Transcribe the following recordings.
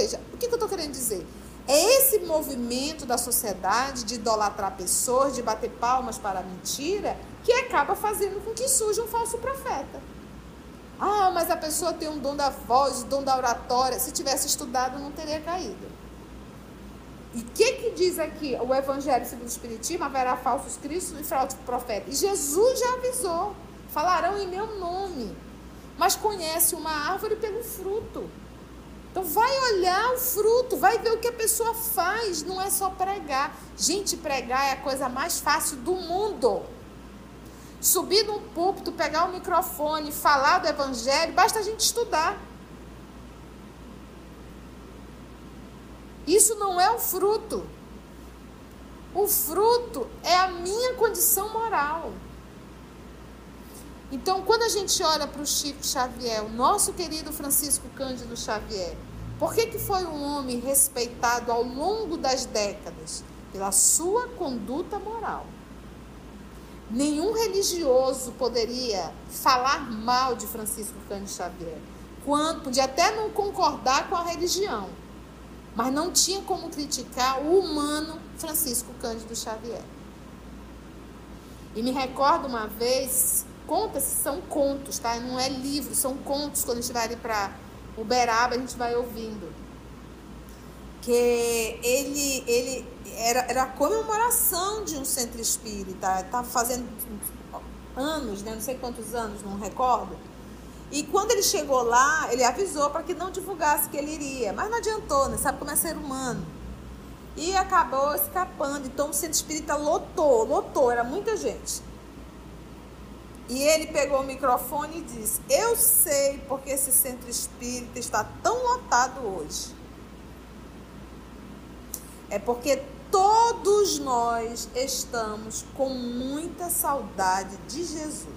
seja, o que eu estou querendo dizer? É esse movimento da sociedade de idolatrar pessoas, de bater palmas para a mentira, que acaba fazendo com que surja um falso profeta. Ah, mas a pessoa tem um dom da voz, o dom da oratória. Se tivesse estudado, não teria caído. E o que diz aqui o Evangelho segundo o Espiritismo? Haverá falsos cristos e falsos profetas. E Jesus já avisou. Falarão em meu nome. Mas conhece uma árvore pelo fruto. Então vai olhar o fruto, vai ver o que a pessoa faz, não é só pregar. Gente, pregar é a coisa mais fácil do mundo. Subir num púlpito, pegar o microfone, falar do evangelho, basta a gente estudar. Isso não é o fruto. O fruto é a minha condição moral. Então, quando a gente olha para o Chico Xavier, o nosso querido Francisco Cândido Xavier, por que foi um homem respeitado ao longo das décadas? Pela sua conduta moral. Nenhum religioso poderia falar mal de Francisco Cândido Xavier. Podia até não concordar com a religião, mas não tinha como criticar o humano Francisco Cândido Xavier. E me recordo uma vez, conta-se, são contos, tá? Não é livro, são contos. Quando a gente vai ali para Uberaba, a gente vai ouvindo. Que ele era a comemoração de um centro espírita. Estava fazendo anos, né? Não sei quantos anos, não recordo. E quando ele chegou lá, ele avisou para que não divulgasse que ele iria. Mas não adiantou, né? Sabe como é ser humano. E acabou escapando. Então o centro espírita lotou, era muita gente. E ele pegou o microfone e disse: eu sei porque esse centro espírita está tão lotado hoje. É porque todos nós estamos com muita saudade de Jesus.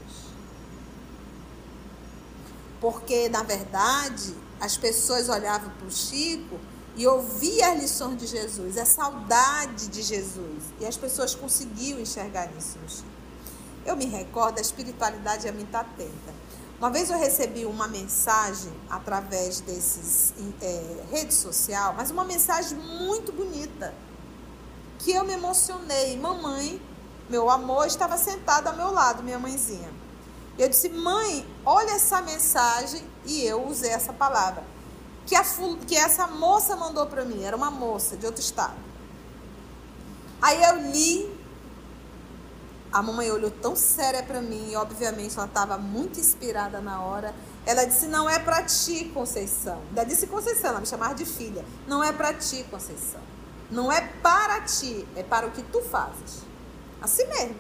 Porque, na verdade, as pessoas olhavam para o Chico e ouviam as lições de Jesus, a saudade de Jesus. E as pessoas conseguiam enxergar isso no Chico. Eu me recordo, a espiritualidade a mim está atenta. Uma vez eu recebi uma mensagem através desses rede social, mas uma mensagem muito bonita, que eu me emocionei. Mamãe, meu amor, estava sentada ao meu lado, minha mãezinha. Eu disse: mãe, olha essa mensagem, e eu usei essa palavra, que essa moça mandou para mim, era uma moça de outro estado. Aí eu li. A mamãe olhou tão séria para mim, e obviamente ela estava muito inspirada na hora. Ela disse: não é para ti, Conceição. Ainda disse Conceição, ela me chamava de filha. Não é para ti, Conceição. Não é para ti, é para o que tu fazes. Assim mesmo.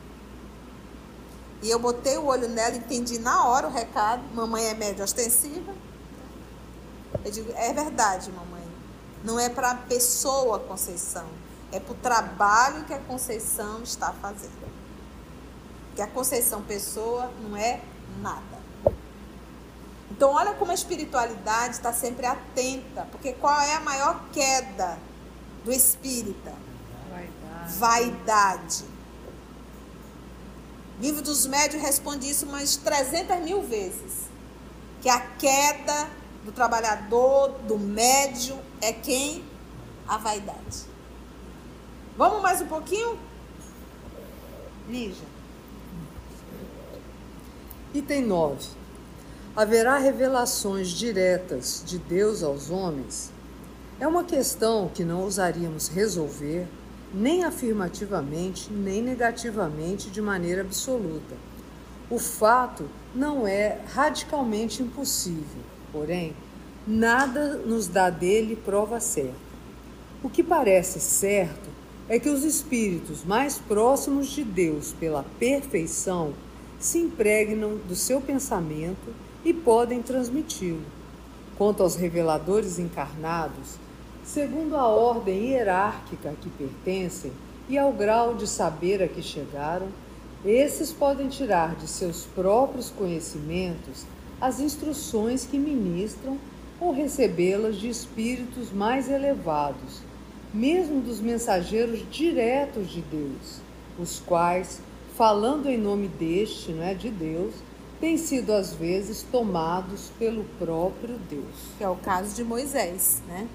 E eu botei o olho nela, entendi na hora o recado. Mamãe é média ostensiva. Eu digo: é verdade, mamãe. Não é para a pessoa, Conceição. É para o trabalho que a Conceição está fazendo. Que a Conceição pessoa não é nada. Então, olha como a espiritualidade está sempre atenta. Porque qual é a maior queda do espírita? Vaidade. O Livro dos Médiuns responde isso umas 300 mil vezes. Que a queda do trabalhador, do médium, é quem? A vaidade. Vamos mais um pouquinho? Lígia. Item 9. Haverá revelações diretas de Deus aos homens? É uma questão que não ousaríamos resolver, nem afirmativamente, nem negativamente, de maneira absoluta. O fato não é radicalmente impossível, porém, nada nos dá dele prova certa. O que parece certo é que os espíritos mais próximos de Deus pela perfeição se impregnam do seu pensamento e podem transmiti-lo. Quanto aos reveladores encarnados, segundo a ordem hierárquica a que pertencem e ao grau de saber a que chegaram, esses podem tirar de seus próprios conhecimentos as instruções que ministram ou recebê-las de espíritos mais elevados, mesmo dos mensageiros diretos de Deus, os quais, falando em nome deste, não é, de Deus, têm sido às vezes tomados pelo próprio Deus. Que é o caso de Moisés, né?